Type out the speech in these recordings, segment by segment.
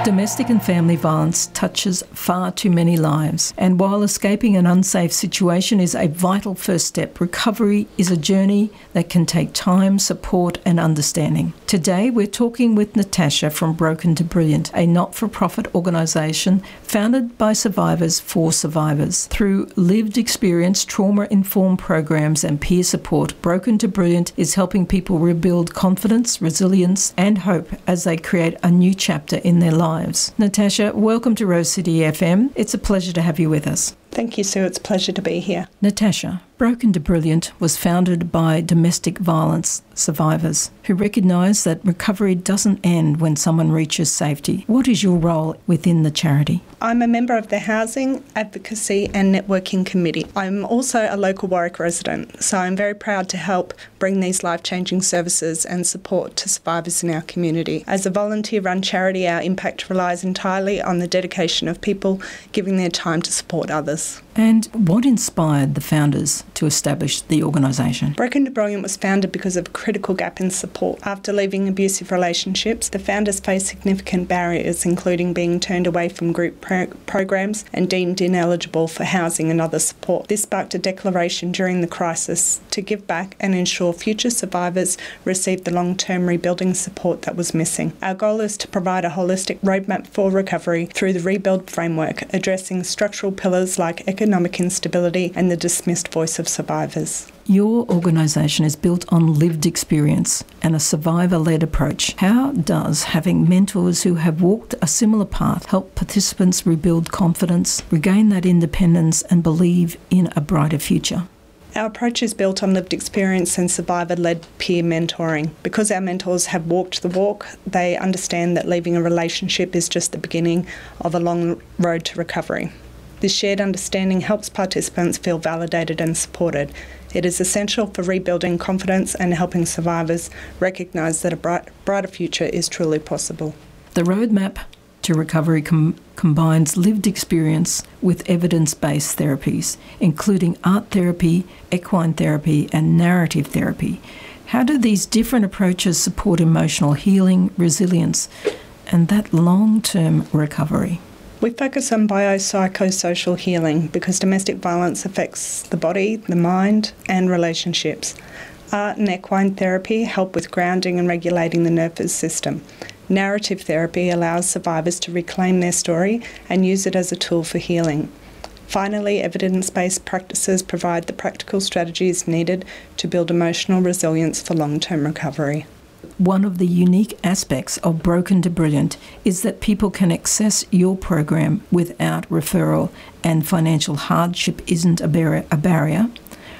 Domestic and family violence touches far too many lives, and while escaping an unsafe situation is a vital first step, recovery is a journey that can take time, support and understanding. Today we're talking with Natasha from Broken to Brilliant, a not-for-profit organisation founded by survivors for survivors. Through lived experience, trauma-informed programs and peer support, Broken to Brilliant is helping people rebuild confidence, resilience and hope as they create a new chapter in their lives. Natasha, welcome to Rose City FM. It's a pleasure to have you with us. Thank you, Sue. It's a pleasure to be here. Natasha, Broken to Brilliant was founded by domestic violence survivors who recognise that recovery doesn't end when someone reaches safety. What is your role within the charity? I'm a member of the Housing, Advocacy and Networking Committee. I'm also a local Warwick resident, so I'm very proud to help bring these life-changing services and support to survivors in our community. As a volunteer-run charity, our impact relies entirely on the dedication of people giving their time to support others. And what inspired the founders to establish the organisation? Broken to Brilliant was founded because of a critical gap in support. After leaving abusive relationships, the founders faced significant barriers, including being turned away from group programs and deemed ineligible for housing and other support. This sparked a declaration during the crisis to give back and ensure future survivors received the long-term rebuilding support that was missing. Our goal is to provide a holistic roadmap for recovery through the Rebuild framework, addressing structural pillars like economic instability and the dismissed voice of survivors. Your organisation is built on lived experience and a survivor-led approach. How does having mentors who have walked a similar path help participants rebuild confidence, regain that independence and believe in a brighter future? Our approach is built on lived experience and survivor-led peer mentoring. Because our mentors have walked the walk, they understand that leaving a relationship is just the beginning of a long road to recovery. This shared understanding helps participants feel validated and supported. It is essential for rebuilding confidence and helping survivors recognise that a brighter future is truly possible. The roadmap to recovery combines lived experience with evidence-based therapies, including art therapy, equine therapy and narrative therapy. How do these different approaches support emotional healing, resilience and that long-term recovery? We focus on biopsychosocial healing because domestic violence affects the body, the mind and relationships. Art and equine therapy help with grounding and regulating the nervous system. Narrative therapy allows survivors to reclaim their story and use it as a tool for healing. Finally, evidence-based practices provide the practical strategies needed to build emotional resilience for long-term recovery. One of the unique aspects of Broken to Brilliant is that people can access your program without referral and financial hardship isn't a barrier.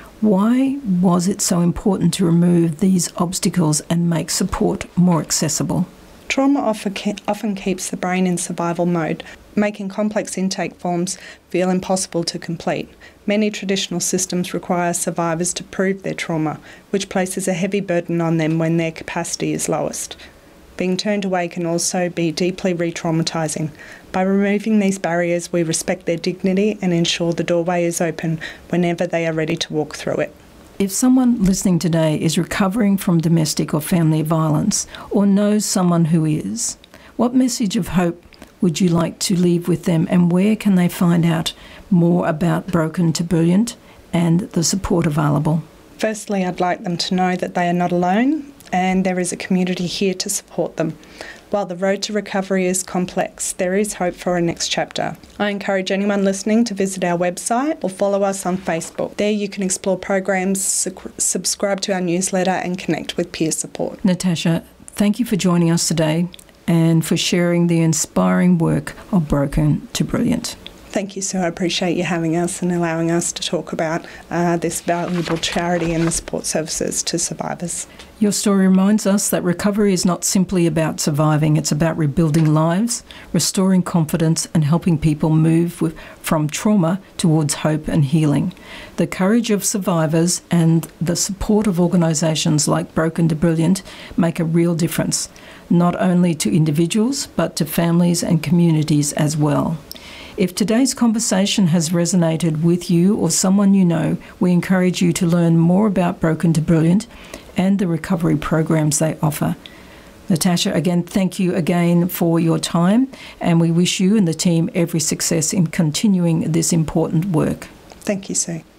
Why was it so important to remove these obstacles and make support more accessible? Trauma often keeps the brain in survival mode, making complex intake forms feel impossible to complete. Many traditional systems require survivors to prove their trauma, which places a heavy burden on them when their capacity is lowest. Being turned away can also be deeply re-traumatising. By removing these barriers, we respect their dignity and ensure the doorway is open whenever they are ready to walk through it. If someone listening today is recovering from domestic or family violence or knows someone who is, what message of hope would you like to leave with them and where can they find out more about Broken to Brilliant and the support available? Firstly, I'd like them to know that they are not alone and there is a community here to support them. While the road to recovery is complex, there is hope for a next chapter. I encourage anyone listening to visit our website or follow us on Facebook. There you can explore programs, subscribe to our newsletter and connect with peer support. Natasha, thank you for joining us today and for sharing the inspiring work of Broken to Brilliant. Thank you, Sue. I appreciate you having us and allowing us to talk about this valuable charity and the support services to survivors. Your story reminds us that recovery is not simply about surviving, it's about rebuilding lives, restoring confidence and helping people move from trauma towards hope and healing. The courage of survivors and the support of organisations like Broken to Brilliant make a real difference, not only to individuals but to families and communities as well. If today's conversation has resonated with you or someone you know, we encourage you to learn more about Broken to Brilliant and the recovery programs they offer. Natasha, again, thank you again for your time, and we wish you and the team every success in continuing this important work. Thank you, Sue.